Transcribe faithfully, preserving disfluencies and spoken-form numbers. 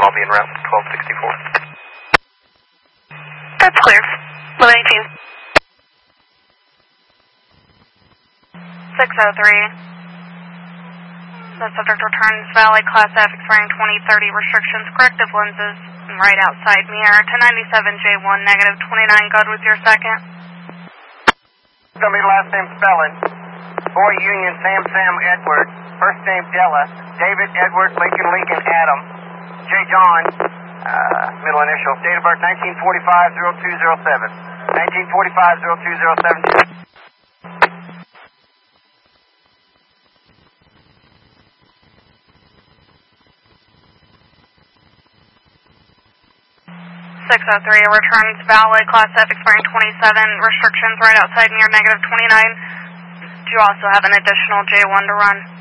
I'll be en route, twelve sixty-four. That's clear. one eighteen. six oh three. The subject returns Valley Class F expiring twenty thirty restrictions, corrective lenses, and right outside mirror. ten ninety-seven J one, negative twenty-nine, good with your second. It's going to be last name spelling. Boy Union Sam Sam Edward. First name Della. David Edward Lincoln Lincoln Adam. J John, uh, middle initial. Date of birth nineteen forty-five oh two oh seven. nineteen forty-five oh two oh seven. six oh three returns Valley Class F expiring twenty-seven restrictions, right outside mirror, negative twenty-nine. Do you also have an additional J one to run?